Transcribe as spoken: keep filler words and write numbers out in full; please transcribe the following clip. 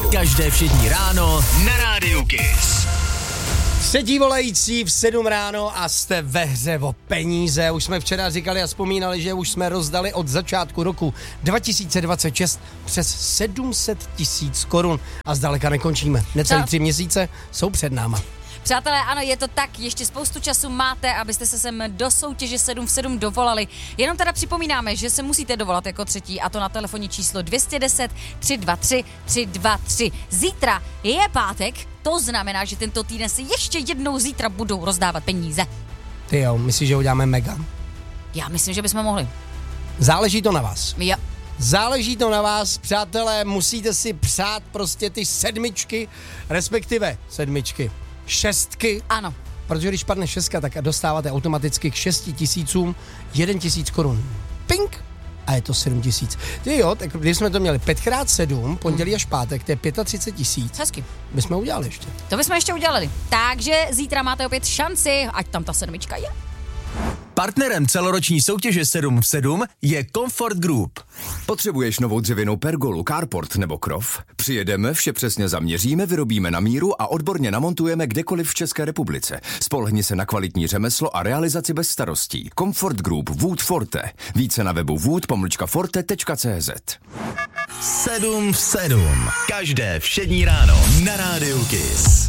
Každé všední ráno na Rádiu Kiss. Třetí volající v sedm ráno a jste ve hře o peníze. Už jsme včera říkali a vzpomínali, že už jsme rozdali od začátku roku dva tisíce dvacet šest přes sedm set tisíc korun. A zdaleka nekončíme. Necelý tři měsíce jsou před náma. Přátelé, ano, je to tak, ještě spoustu času máte, abyste se sem do soutěže sedm v sedm dovolali. Jenom teda připomínáme, že se musíte dovolat jako třetí, a to na telefonní číslo dvě deset, tři dva tři, tři dva tři. Zítra je pátek, to znamená, že tento týden si ještě jednou zítra budou rozdávat peníze. Ty jo, myslíš, že uděláme mega? Já myslím, že bychom mohli. Záleží to na vás. Jo. Záleží to na vás, přátelé, musíte si přát prostě ty sedmičky, respektive sedmičky. Šestky. Ano. Protože když padne šestka, tak dostáváte automaticky k šesti tisícům jeden tisíc korun. Pink! A je to sedm tisíc. Ty jo, tak když jsme to měli pět krát sedm, pondělí až pátek, to je třicet pět tisíc. Hezky. Bychom udělali ještě. To bychom ještě udělali. Takže zítra máte opět šanci, ať tam ta sedmička je. Partnerem celoroční soutěže sedm v sedm je Comfort Group. Potřebuješ novou dřevěnou pergolu, carport nebo krov? Přijedeme, vše přesně zaměříme, vyrobíme na míru a odborně namontujeme kdekoliv v České republice. Spolehni se na kvalitní řemeslo a realizaci bez starostí. Comfort Group Wood Forte. Více na webu wood pomlčka forte tečka cé zet. sedm v sedm. Každé všední ráno na Rádiu Kiss.